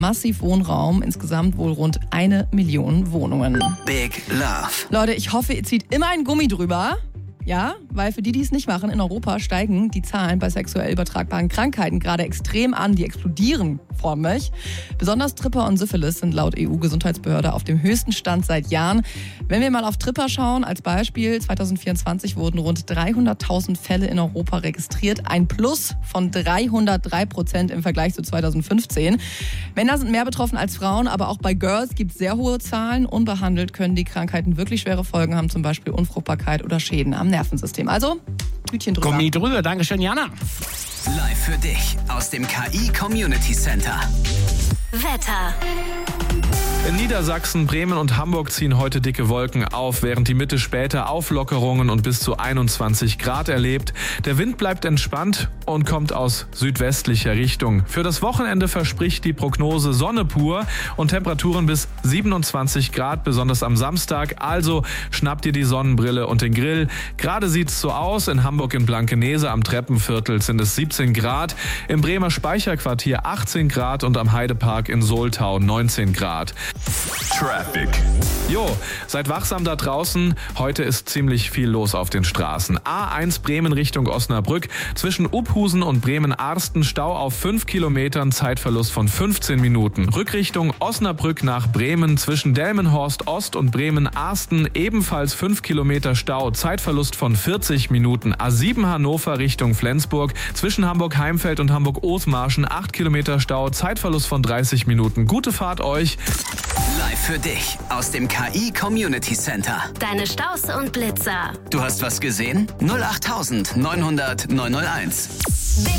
massiv Wohnraum, insgesamt wohl rund 1 Million Wohnungen. Big Love. Leute, ich hoffe, ihr zieht immer einen Gummi drüber. Ja, weil für die, die es nicht machen, in Europa steigen die Zahlen bei sexuell übertragbaren Krankheiten gerade extrem an. Die explodieren förmlich. Besonders Tripper und Syphilis sind laut EU-Gesundheitsbehörde auf dem höchsten Stand seit Jahren. Wenn wir mal auf Tripper schauen, als Beispiel, 2024 wurden rund 300.000 Fälle in Europa registriert. Ein Plus von 303% im Vergleich zu 2015. Männer sind mehr betroffen als Frauen, aber auch bei Girls gibt es sehr hohe Zahlen. Unbehandelt können die Krankheiten wirklich schwere Folgen haben, zum Beispiel Unfruchtbarkeit oder Schäden am Nervensystem. Also, Hütchen drüber. Gummi drüber, Dankeschön, Jana. Live für dich aus dem KI Community Center. Wetter. In Niedersachsen, Bremen und Hamburg ziehen heute dicke Wolken auf, während die Mitte später Auflockerungen und bis zu 21 Grad erlebt. Der Wind bleibt entspannt und kommt aus südwestlicher Richtung. Für das Wochenende verspricht die Prognose Sonne pur und Temperaturen bis 27 Grad, besonders am Samstag. Also schnappt ihr die Sonnenbrille und den Grill. Gerade sieht's so aus. In Hamburg in Blankenese am Treppenviertel sind es 17 Grad, im Bremer Speicherquartier 18 Grad und am Heidepark in Soltau 19 Grad. Traffic. Jo, seid wachsam da draußen. Heute ist ziemlich viel los auf den Straßen. A1 Bremen Richtung Osnabrück. Zwischen Uphusen und Bremen-Arsten Stau auf 5 Kilometern, Zeitverlust von 15 Minuten. Rückrichtung Osnabrück nach Bremen. Zwischen Delmenhorst Ost und Bremen-Arsten ebenfalls 5 Kilometer Stau, Zeitverlust von 40 Minuten. A7 Hannover Richtung Flensburg. Zwischen Hamburg-Heimfeld und Hamburg-Othmarschen 8 Kilometer Stau, Zeitverlust von 30 Minuten. Gute Fahrt euch. Live für dich aus dem KI Community Center. Deine Staus und Blitzer. Du hast was gesehen? 08900 901.